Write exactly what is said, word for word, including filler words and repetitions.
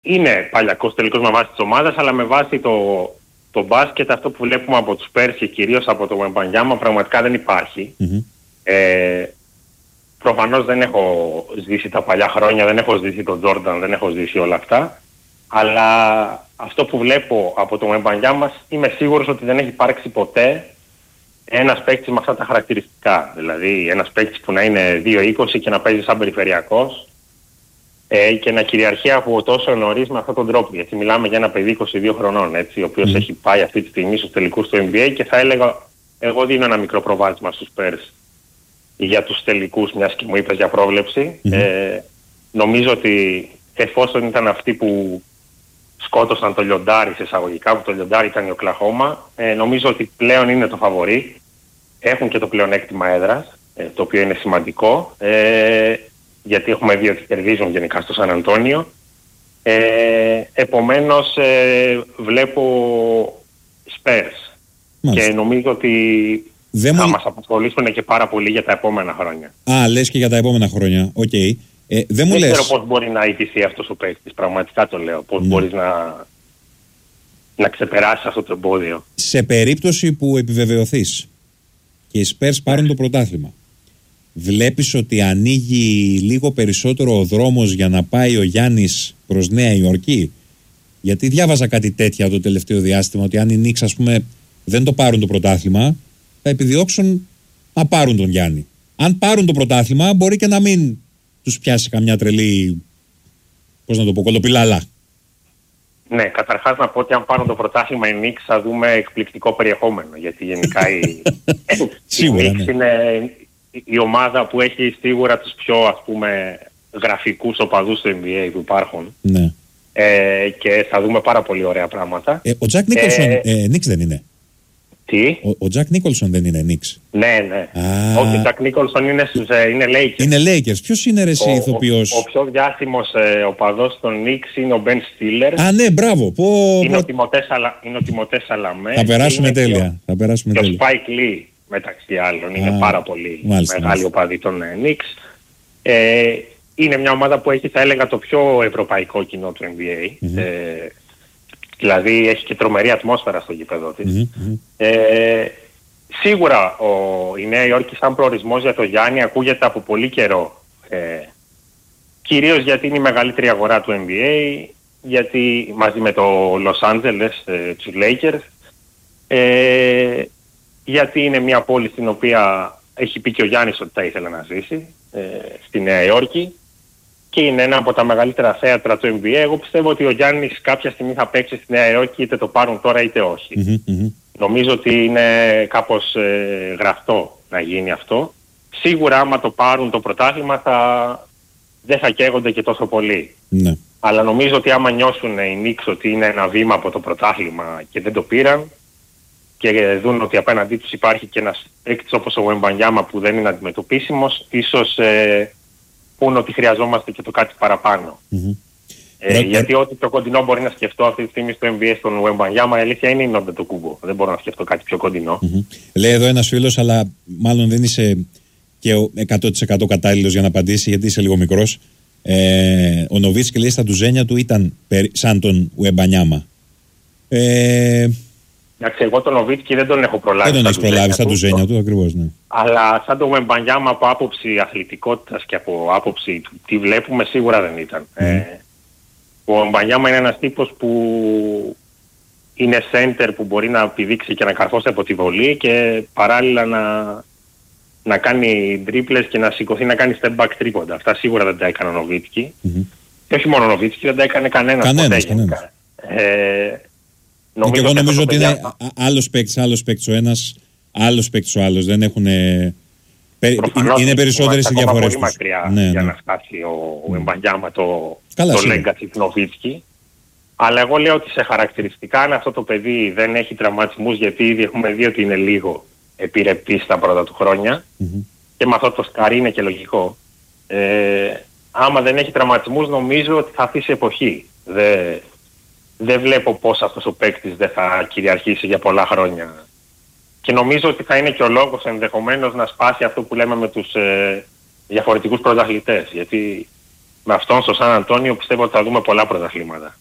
είναι παλιακός τελικός με βάση της ομάδας, αλλά με βάση το, το μπάσκετ, αυτό που βλέπουμε από τους Spurs και κυρίως από το Wembanyama πραγματικά δεν υπάρχει. Mm-hmm. Ε, προφανώς δεν έχω ζήσει τα παλιά χρόνια, δεν έχω ζήσει τον Jordan, δεν έχω ζήσει όλα αυτά, αλλά αυτό που βλέπω από το Wembanyama είμαι σίγουρος ότι δεν έχει υπάρξει ποτέ ένας παίκτης με αυτά τα χαρακτηριστικά. Δηλαδή ένας παίκτης που να είναι δύο είκοσι και να παίζει σαν περιφερειακός ε, και να κυριαρχεί από τόσο νωρίς με αυτόν τον τρόπο. Γιατί μιλάμε για ένα παιδί είκοσι δύο χρονών, έτσι, ο οποίος mm. έχει πάει αυτή τη στιγμή στους τελικούς του N B A και θα έλεγα, εγώ δίνω ένα μικρό προβάδισμα στους Spurs για τους τελικούς, μιας και μου είπες για πρόβλεψη. Mm. Ε, νομίζω ότι εφόσον ήταν αυτοί που σκότωσαν το λιοντάρι σε εισαγωγικά, που το λιοντάρι ήταν η Οκλαχώμα, ε, νομίζω ότι πλέον είναι το φαβορί. Έχουν και το πλεονέκτημα έδρας, ε, το οποίο είναι σημαντικό, ε, γιατί έχουμε δει ότι κερδίζουν γενικά στο Σαν Αντώνιο. Ε, επομένως ε, βλέπω Spurs και νομίζω ότι δεν θα μου... μας απασχολήσουν και πάρα πολύ για τα επόμενα χρόνια. Α, λες και για τα επόμενα χρόνια, οκ. Okay. Ε, δεν δεν μου λες... ξέρω πώς μπορεί να ιτηθεί αυτός ο παίκτης, πραγματικά το λέω. Πώς mm. μπορείς να, να ξεπεράσεις αυτό το εμπόδιο. Σε περίπτωση που επιβεβαιωθείς και οι Spurs πάρουν το πρωτάθλημα, βλέπεις ότι ανοίγει λίγο περισσότερο ο δρόμος για να πάει ο Γιάννης προς Νέα Υόρκη? Γιατί διάβαζα κάτι τέτοια το τελευταίο διάστημα, ότι αν οι Knicks, ας πούμε, δεν το πάρουν το πρωτάθλημα, θα επιδιώξουν να πάρουν τον Γιάννη. Αν πάρουν το πρωτάθλημα, μπορεί και να μην τους πιάσει καμιά τρελή, πώς να το πω, κολοπιλάλα. Ναι, καταρχάς να πω ότι αν πάρουν το πρωτάθλημα οι Knicks θα δούμε εκπληκτικό περιεχόμενο, γιατί γενικά οι, σίγουρα, οι Knicks ναι. είναι η ομάδα που έχει σίγουρα τους πιο, ας πούμε, γραφικούς οπαδούς του N B A που υπάρχουν. Ναι. Ε, και θα δούμε πάρα πολύ ωραία πράγματα. Ε, ο Τζακ Νίκολσον ε, ε, Knicks δεν είναι? Τι? Ο Τζακ Νίκολσον δεν είναι Knicks? Ναι, ναι. Όχι, ο Τζακ Νίκολσον είναι, είναι Lakers. Είναι Lakers. Ποιος είναι ρε εσύ ηθοποιός? Ο, ο πιο διάσημος ε, οπαδός των Knicks είναι ο Ben Stiller. Α, ναι, μπράβο. Πω, είναι, πω... ο Τιμωτέ Σαλα, Σαλαμέ. Θα περάσουμε τέλεια. Και, θα περάσουμε και τέλεια. ο Spike Lee μεταξύ άλλων. Είναι Α, πάρα πολύ μάλιστα, μεγάλη οπαδή των ε, Knicks. Ε, είναι μια ομάδα που έχει, θα έλεγα, το πιο ευρωπαϊκό κοινό του N B A. Mm-hmm. Ε, δηλαδή έχει και τρομερή ατμόσφαιρα στο γήπεδο της. Mm-hmm. Ε, σίγουρα ο, η Νέα Υόρκη σαν προορισμός για το Γιάννη ακούγεται από πολύ καιρό. Ε, κυρίως γιατί είναι η μεγαλύτερη αγορά του N B A, γιατί μαζί με το Los Angeles, ε, τους Lakers, ε, γιατί είναι μια πόλη στην οποία έχει πει και ο Γιάννης ότι θα ήθελε να ζήσει, ε, στη Νέα Υόρκη, και είναι ένα από τα μεγαλύτερα θέατρα του N B A. Εγώ πιστεύω ότι ο Γιάννης κάποια στιγμή θα παίξει στη Νέα Υόρκη, είτε το πάρουν τώρα είτε όχι. Mm-hmm, mm-hmm. Νομίζω ότι είναι κάπως ε, γραφτό να γίνει αυτό. Σίγουρα άμα το πάρουν το πρωτάθλημα θα... δεν θα καίγονται και τόσο πολύ. Ναι. Αλλά νομίζω ότι άμα νιώσουν οι Knicks ότι είναι ένα βήμα από το πρωτάθλημα και δεν το πήραν και δουν ότι απέναντί τους υπάρχει και ένας παίκτης όπως ο Wembanyama που δεν είναι αντιμετωπίσιμος, ίσως ε, πούν ότι χρειαζόμαστε και το κάτι παραπάνω. Mm-hmm. Ε, yeah, γιατί yeah. ό,τι πιο κοντινό μπορεί να σκεφτώ αυτή τη στιγμή στο N B A στον Wembanyama, η αλήθεια είναι είναι το κουμπό. Δεν μπορώ να σκεφτώ κάτι πιο κοντινό. Mm-hmm. Λέει εδώ ένας φίλος, αλλά μάλλον δεν είσαι και ο εκατό τοις εκατό κατάλληλος για να απαντήσει, γιατί είσαι λίγο μικρός. Ε, ο Νοβίτσκι λέει στα ντουζένια του ήταν σαν τον Wembanyama. Ε, Εντάξει, εγώ τον Νοβίτσκι δεν τον έχω προλάβει. Δεν τον έχεις προλάβει στα ντουζένια του, ακριβώς, ναι. Αλλά σαν τον Wembanyama από άποψη αθλητικότητας και από άποψη του τι βλέπουμε, σίγουρα δεν ήταν. Mm. Ε, ο Wembanyama είναι ένας τύπος που είναι center που μπορεί να πηδήξει και να καρφώσει από τη βολή και παράλληλα να, να κάνει τρίπλες και να σηκωθεί να κάνει step back τρίποντα. Αυτά σίγουρα δεν τα έκανε ο Νοβίτσκι. Mm-hmm. Και όχι μόνο ο Νοβίτσκι, δεν τα έκανε κανένας. Κανένας, κανένας. Ε, και εγώ νομίζω ότι είναι άλλος παίκτης, άλλος παίκτης ο ένας, άλλος παίκτης ο άλλος. Δεν έχουν... Είναι περισσότερες οι διαφορές τους. Πολύ μακριά ναι, για ναι. να φτάσει ο Wembanyama το, Καλά, το legacy του Νοβίτσκι. Αλλά εγώ λέω ότι σε χαρακτηριστικά αν αυτό το παιδί δεν έχει τραυματισμούς, γιατί ήδη έχουμε δει ότι είναι λίγο επιρρεπτής στα πρώτα του χρόνια mm-hmm. και με αυτό το σκαρί είναι και λογικό. Ε, άμα δεν έχει τραυματισμούς νομίζω ότι θα αφήσει εποχή. Δεν, δεν βλέπω πώς αυτός ο παίκτης δεν θα κυριαρχήσει για πολλά χρόνια. Και νομίζω ότι θα είναι και ο λόγος ενδεχομένως να σπάσει αυτό που λέμε με τους ε, διαφορετικούς πρωταθλητές. Γιατί με αυτόν στο Σαν Αντώνιο πιστεύω ότι θα δούμε πολλά πρωταθλήματα.